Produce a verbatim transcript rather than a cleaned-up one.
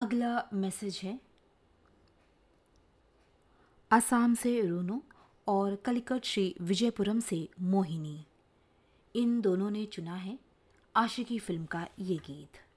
अगला मैसेज है असम से रूनो और कलिकट श्री विजयपुरम से मोहिनी। इन दोनों ने चुना है आशिकी फिल्म का ये गीत।